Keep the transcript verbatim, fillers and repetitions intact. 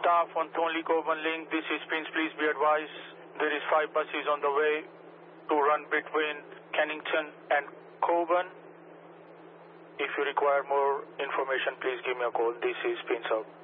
Staff on Thornley Coburn Link, this is Prince. Please be advised, there is five buses on the way to run between Kennington and Coburn. If you require more information, please give me a call. This is Prince out.